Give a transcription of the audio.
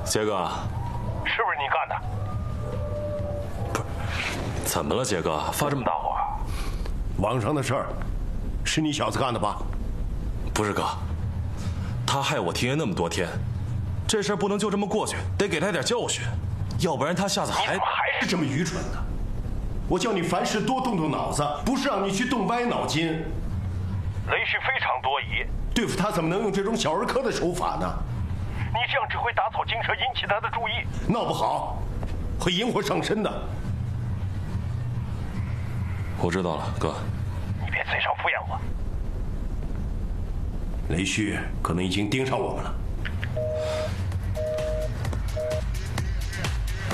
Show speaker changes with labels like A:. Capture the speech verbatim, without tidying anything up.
A: 杰哥，
B: 是不是你干的？
A: 不是，怎么了，杰哥？发这么大火？
C: 网上的事儿，是你小子干的吧？
A: 不是哥，他害我停业那么多天，这事儿不能就这么过去，得给他点教训，要不然他下次还
C: 还是这么愚蠢的。我叫你凡事多动动脑子，不是让你去动歪脑筋。
B: 雷旭非常多疑，
C: 对付他怎么能用这种小儿科的手法呢？
B: 你这样只会打草惊蛇，引起他的注意，
C: 闹不好会引火上身的。
A: 我知道了，哥。
B: 你别嘴上敷衍我。
C: 雷旭可能已经盯上我们了。